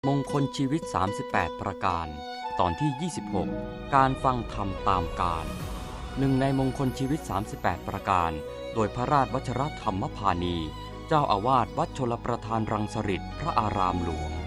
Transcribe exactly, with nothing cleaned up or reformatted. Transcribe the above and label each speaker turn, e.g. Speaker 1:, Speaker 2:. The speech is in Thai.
Speaker 1: มงคลชีวิตสามสิบแปดประการตอนที่ยี่สิบหกการฟังธรรมตามกาลหนึ่งในมงคลชีวิตสามสิบแปดประการโดยพระราชวชรธรรมพานีเจ้าอาวาสวัดชลประทานรังสฤษพระอารามหลวง